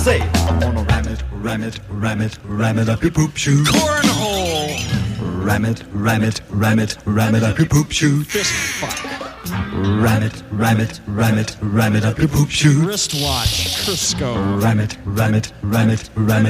say, I'm gonna ram it up your poop shoe. Cornhole. Ram it up your poop shoe. Fist fuck. Ram it up your poop shoe. Wristwatch. Crisco. Ram it